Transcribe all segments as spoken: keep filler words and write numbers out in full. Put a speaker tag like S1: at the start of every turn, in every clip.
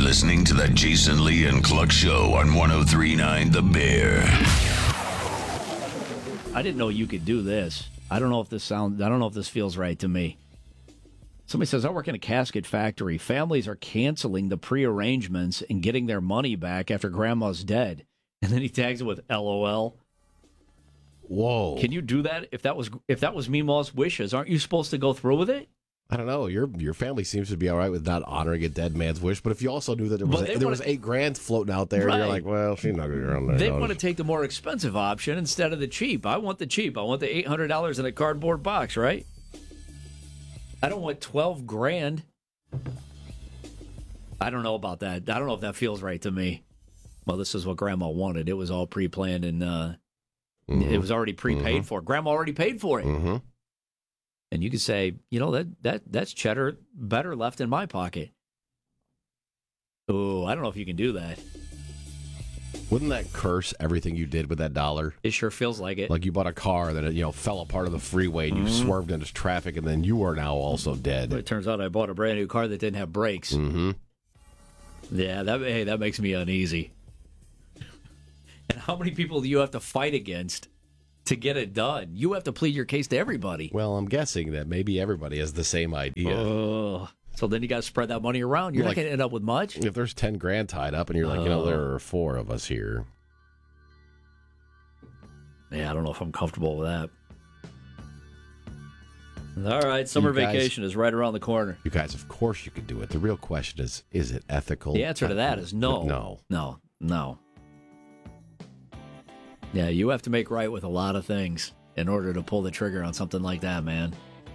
S1: listening to the Jason Lee and Cluck Show on one oh three point nine The Bear.
S2: I didn't know you could do this. I don't know if this sounds. I don't know if this feels right to me. Somebody says, I work in a casket factory. Families are canceling the prearrangements and getting their money back after grandma's dead. And then he tags it with L O L.
S3: Whoa.
S2: Can you do that if that was if that was Meemaw's wishes? Aren't you supposed to go through with it?
S3: I don't know. Your your family seems to be all right with not honoring a dead man's wish, but if you also knew that there was, a, there
S2: wanna,
S3: was eight grand floating out there,
S2: right.
S3: you're like, well, she's not going to run there.
S2: They want to take the more expensive option instead of the cheap. I want the cheap. I want the eight hundred dollars in a cardboard box, right? I don't want twelve grand. I don't know about that. I don't know if that feels right to me. Well, this is what Grandma wanted. It was all pre-planned and uh, mm-hmm. it was already prepaid mm-hmm. for. Grandma already paid for it.
S3: Mm-hmm.
S2: And you could say, you know, that that that's cheddar better left in my pocket. Oh, I don't know if you can do that.
S3: Wouldn't that curse everything you did with that dollar?
S2: It sure feels like it.
S3: Like you bought a car that, you know, fell apart of the freeway and you mm-hmm. swerved into traffic and then you are now also dead.
S2: But it turns out I bought a brand new car that didn't have brakes.
S3: Mm-hmm.
S2: Yeah, that hey, that makes me uneasy. And how many people do you have to fight against to get it done? You have to plead your case to everybody.
S3: Well, I'm guessing that maybe everybody has the same idea.
S2: Oh. So then you got to spread that money around. You're, you're not like, going to end up with much.
S3: If there's ten grand tied up and you're like, uh, you know, there are four of us here.
S2: Yeah, I don't know if I'm comfortable with that. All right, summer guys, vacation is right around the corner.
S3: You guys, of course you could do it. The real question is, is it ethical?
S2: The answer to that is no.
S3: No.
S2: No. No. Yeah, you have to make right with a lot of things in order to pull the trigger on something like that, man.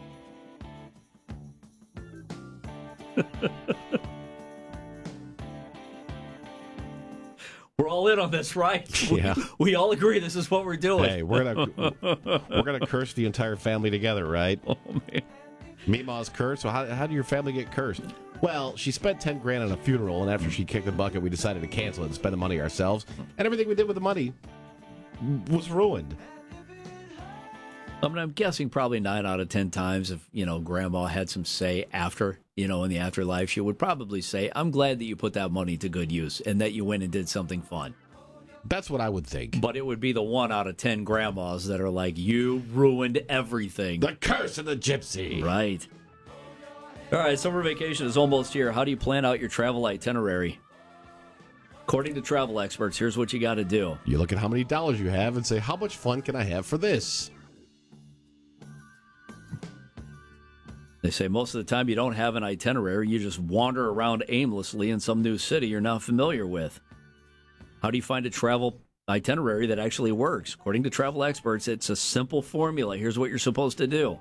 S2: We're all in on this, right?
S3: Yeah.
S2: We, we all agree this is what we're doing.
S3: Hey, we're gonna we're gonna curse the entire family together, right?
S2: Oh man.
S3: Meemaw's cursed. So how how do your family get cursed? Well, she spent ten grand on a funeral, and after she kicked the bucket, we decided to cancel it and spend the money ourselves. And everything we did with the money was ruined.
S2: I mean, I'm guessing probably nine out of ten times if, you know, Grandma had some say after, you know, in the afterlife, she would probably say, I'm glad that you put that money to good use and that you went and did something fun.
S3: That's what I would think.
S2: But it would be the one out of ten grandmas that are like, you ruined everything.
S3: The curse of the gypsy.
S2: Right. All right, summer vacation is almost here. How do you plan out your travel itinerary? According to travel experts, here's what you got to do.
S3: You look at how many dollars you have and say, how much fun can I have for this?
S2: They say most of the time you don't have an itinerary. You just wander around aimlessly in some new city you're not familiar with. How do you find a travel itinerary that actually works? According to travel experts, it's a simple formula. Here's what you're supposed to do.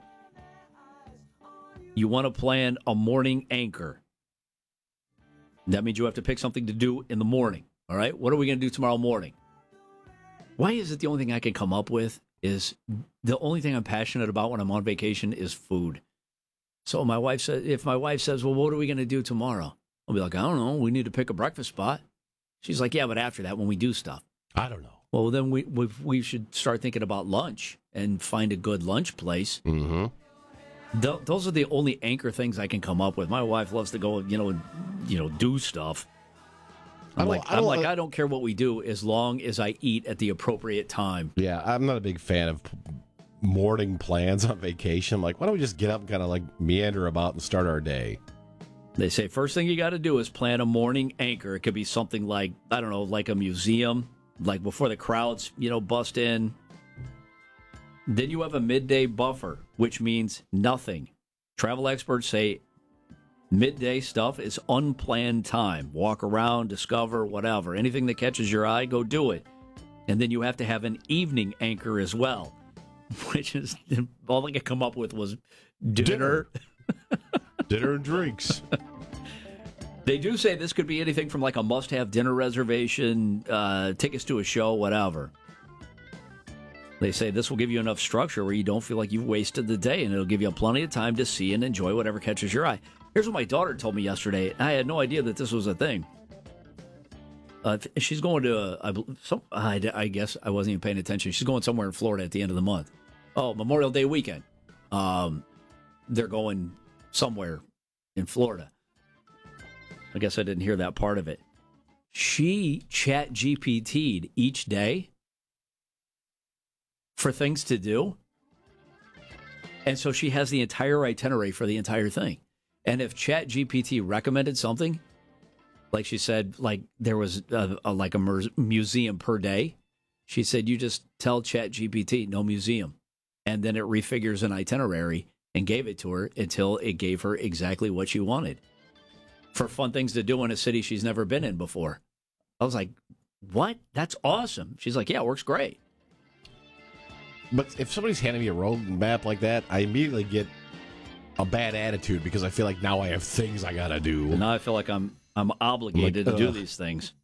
S2: You want to plan a morning anchor. That means you have to pick something to do in the morning. All right? What are we going to do tomorrow morning? Why is it the only thing I can come up with is the only thing I'm passionate about when I'm on vacation is food. So my wife said, if my wife says, well, what are we going to do tomorrow? I'll be like, I don't know. We need to pick a breakfast spot. She's like, yeah, but after that, when we do stuff.
S3: I don't know.
S2: Well, then we we, we should start thinking about lunch and find a good lunch place.
S3: Mm-hmm.
S2: Th- those are the only anchor things I can come up with. My wife loves to go, you know, and, you know, do stuff. I'm like, I I'm like, I don't care what we do as long as I eat at the appropriate time.
S3: Yeah, I'm not a big fan of morning plans on vacation. I'm like, why don't we just get up and kind of like meander about and start our day?
S2: They say first thing you got to do is plan a morning anchor. It could be something like, I don't know, like a museum, like before the crowds, you know, bust in. Then you have a midday buffer, which means nothing. Travel experts say midday stuff is unplanned time. Walk around, discover, whatever. Anything that catches your eye, go do it. And then you have to have an evening anchor as well, which is all I could come up with was dinner.
S3: Dinner, dinner and drinks.
S2: They do say this could be anything from like a must-have dinner reservation, uh, tickets to a show, whatever. They say this will give you enough structure where you don't feel like you've wasted the day, and it'll give you plenty of time to see and enjoy whatever catches your eye. Here's what my daughter told me yesterday. I had no idea that this was a thing. Uh, she's going to, a, I, some, I, I guess I wasn't even paying attention. She's going somewhere in Florida at the end of the month. Oh, Memorial Day weekend. Um, they're going somewhere in Florida. I guess I didn't hear that part of it. She chat G P T'd each day for things to do. And so she has the entire itinerary for the entire thing. And if Chat G P T recommended something, like she said, like there was a, a, like a mer- museum per day, she said, you just tell Chat G P T, no museum. And then it refigures an itinerary and gave it to her until it gave her exactly what she wanted for fun things to do in a city she's never been in before. I was like, what? That's awesome. She's like, yeah, it works great.
S3: But if somebody's handing me a road map like that, I immediately get a bad attitude because I feel like now I have things I gotta do.
S2: And now I feel like I'm I'm obligated like, to do these things.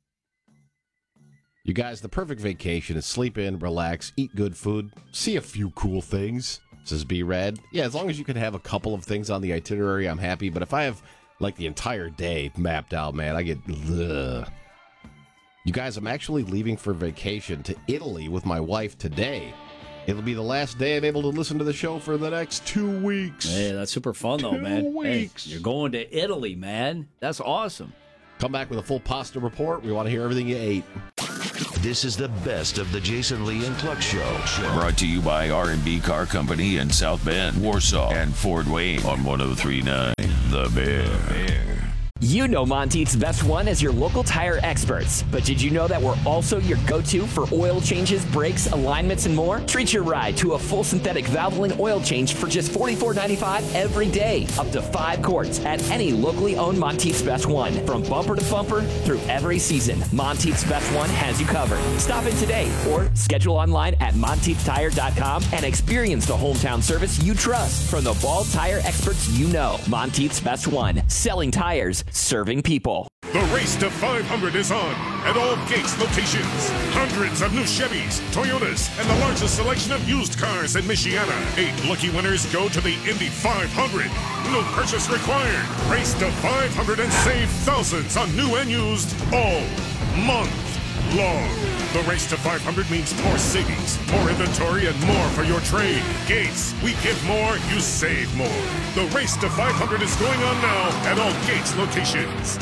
S3: You guys, the perfect vacation is sleep in, relax, eat good food, see a few cool things, says B-Rad. Yeah, as long as you can have a couple of things on the itinerary, I'm happy. But if I have, like, the entire day mapped out, man, I get... Ugh. You guys, I'm actually leaving for vacation to Italy with my wife today. It'll be the last day I'm able to listen to the show for the next two weeks.
S2: Hey, that's super fun, though,
S3: two
S2: man.
S3: Weeks.
S2: Hey, you're going to Italy, man. That's awesome.
S3: Come back with a full pasta report. We want to hear everything you ate.
S1: This is the best of the Jason Lee and Cluck Show. Brought to you by R and B Car Company in South Bend, Warsaw, and Fort Wayne on one oh three point nine The Bear. The Bear.
S4: You know Monteith's Best One as your local tire experts. But did you know that we're also your go-to for oil changes, brakes, alignments, and more? Treat your ride to a full synthetic Valvoline oil change for just forty-four ninety-five every day. Up to five quarts at any locally owned Monteith's Best One. From bumper to bumper through every season, Monteith's Best One has you covered. Stop in today or schedule online at monteith tire dot com and experience the hometown service you trust from the bald tire experts you know. Monteith's Best One. Selling tires, serving people.
S5: The race to five hundred is on at all Gates locations. Hundreds of new Chevys, Toyotas, and the largest selection of used cars in Michiana. Eight lucky winners go to the Indy five hundred. No purchase required. Race to five hundred and save thousands on new and used all month long. The race to five hundred means more savings, more inventory, and more for your trade. Gates, we give more, you save more. The race to five hundred is going on now at all Gates locations.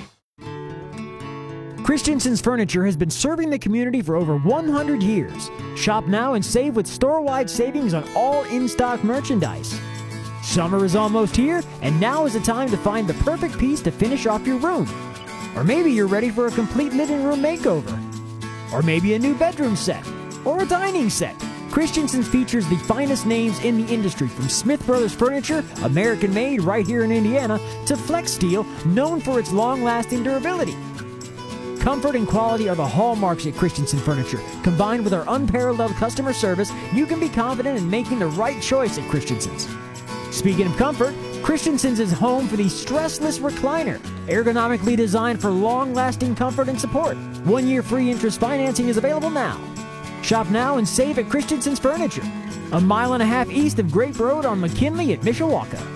S6: Christensen's Furniture has been serving the community for over one hundred years. Shop now and save with store-wide savings on all in-stock merchandise. Summer is almost here, and now is the time to find the perfect piece to finish off your room. Or maybe you're ready for a complete living room makeover. Or maybe a new bedroom set. Or a dining set. Christensen's features the finest names in the industry, from Smith Brothers Furniture, American-made right here in Indiana, to Flex Steel, known for its long-lasting durability. Comfort and quality are the hallmarks at Christensen Furniture. Combined with our unparalleled customer service, you can be confident in making the right choice at Christensen's. Speaking of comfort, Christensen's is home for the stressless recliner, ergonomically designed for long-lasting comfort and support. One-year free interest financing is available now. Shop now and save at Christensen's Furniture, a mile and a half east of Grape Road on McKinley at Mishawaka.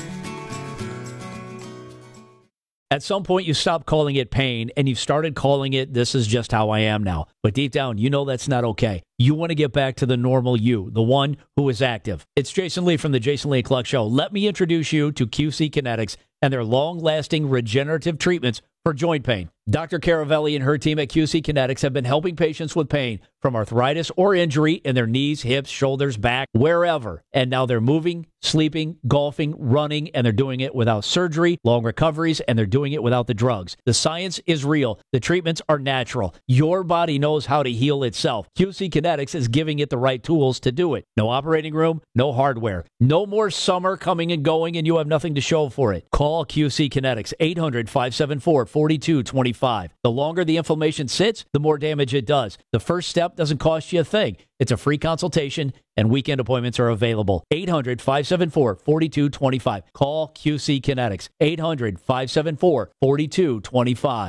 S2: At some point, you stopped calling it pain, and you've started calling it, this is just how I am now. But deep down, you know that's not okay. You want to get back to the normal you, the one who is active. It's Jason Lee from the Jason Lee and Cluck Show. Let me introduce you to Q C Kinetics and their long-lasting regenerative treatments for joint pain. Doctor Caravelli and her team at Q C Kinetics have been helping patients with pain from arthritis or injury in their knees, hips, shoulders, back, wherever. And now they're moving, sleeping, golfing, running, and they're doing it without surgery, long recoveries, and they're doing it without the drugs. The science is real. The treatments are natural. Your body knows how to heal itself. Q C Kinetics is giving it the right tools to do it. No operating room, no hardware. No more summer coming and going and you have nothing to show for it. Call Q C Kinetics, eight hundred, five seven four, four two two five. The longer the inflammation sits, the more damage it does. The first step doesn't cost you a thing. It's a free consultation, and weekend appointments are available. eight hundred, five seven four, four two two five. Call Q C Kinetics. eight hundred, five seven four, four two two five.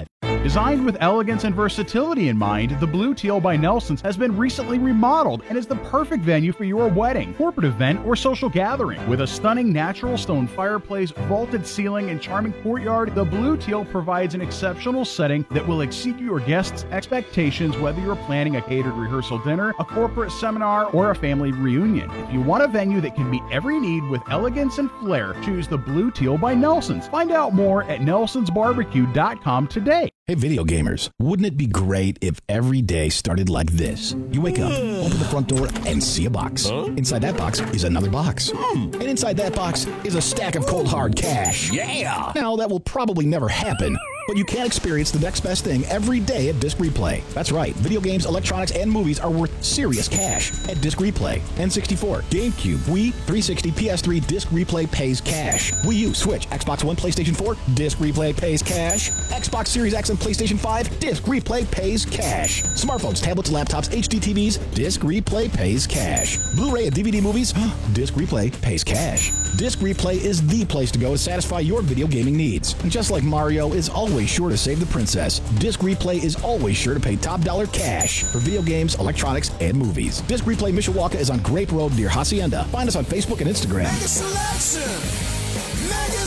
S7: Designed with elegance and versatility in mind, the Blue Teal by Nelson's has been recently remodeled and is the perfect venue for your wedding, corporate event, or social gathering. With a stunning natural stone fireplace, vaulted ceiling, and charming courtyard, the Blue Teal provides an exceptional setting that will exceed your guests' expectations, whether you're planning a catered rehearsal dinner, a corporate seminar, or a family reunion. If you want a venue that can meet every need with elegance and flair, choose the Blue Teal by Nelson's. Find out more at nelsons barbecue dot com today.
S8: Hey, video gamers, wouldn't it be great if every day started like this? You wake up, open the front door, and see a box. Huh? Inside that box is another box. Hmm. And inside that box is a stack of cold hard cash. Yeah! Now, that will probably never happen, but you can experience the next best thing every day at Disc Replay. That's right, video games, electronics, and movies are worth serious cash at Disc Replay. N sixty-four, GameCube, Wii, three sixty, P S three, Disc Replay pays cash. Wii U, Switch, Xbox One, PlayStation four, Disc Replay pays cash. Xbox Series X and PlayStation five, Disc Replay pays cash. Smartphones, tablets, laptops, H D T Vs, Disc Replay pays cash. Blu-ray and D V D movies, Disc Replay pays cash. Disc Replay is the place to go to satisfy your video gaming needs. And just like Mario is always sure to save the princess, Disc Replay is always sure to pay top dollar cash for video games, electronics, and movies. Disc Replay Mishawaka is on Grape Road near Hacienda. Find us on Facebook and Instagram.
S9: Mega selection, mega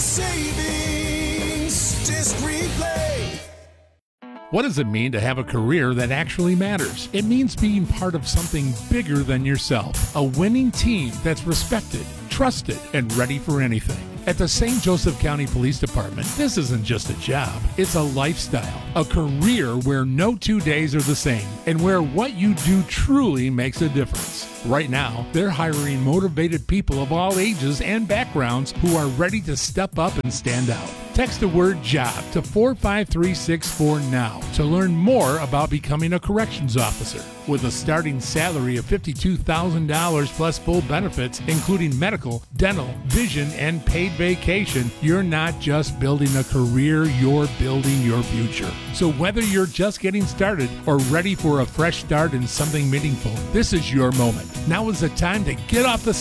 S9: savings, Disc Replay.
S10: What does it mean to have a career that actually matters? It means being part of something bigger than yourself. A winning team that's respected, trusted, and ready for anything. At the Saint Joseph County Police Department, this isn't just a job, it's a lifestyle, a career where no two days are the same, and where what you do truly makes a difference. Right now, they're hiring motivated people of all ages and backgrounds who are ready to step up and stand out. Text the word JOB to four five three six four now to learn more about becoming a corrections officer. With a starting salary of fifty-two thousand dollars plus full benefits, including medical, dental, vision, and paid vacation, you're not just building a career, you're building your future. So whether you're just getting started or ready for a fresh start in something meaningful, this is your moment. Now is the time to get off the